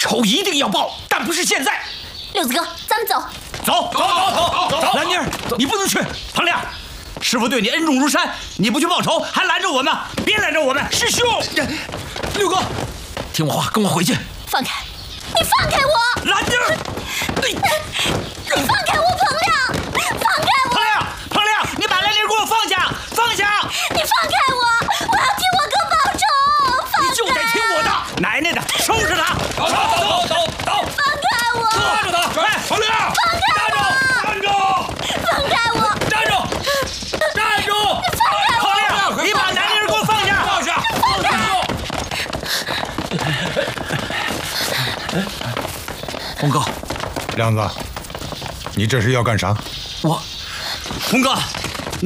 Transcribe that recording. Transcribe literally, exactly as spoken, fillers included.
仇一定要报，但不是现在。 六子哥，咱们走。 走走走走走走！兰妮儿，你不能去。彭亮，师傅对你恩重如山，你不去报仇，还拦着我们？别拦着我们，师兄。六哥，听我话，跟我回去。 放开！你放开我！ 兰妮儿， 你你放开我，彭亮！放开我！ 彭亮，彭亮，你把兰妮儿给我放下，放下！ 你放开我！我要替我哥报仇！放开！ 你就得听我的，奶奶的，收拾他！ 走走走走走！ 放开我！ 抓住他！ 哎，彭亮， 放开我！ 站住！ 放开我！ 站住！站住！ 放开我！ 彭亮，你把兰妮儿给我放下！ 放下！放下！ 洪哥， 亮子，你这是要干啥？ 我，洪哥，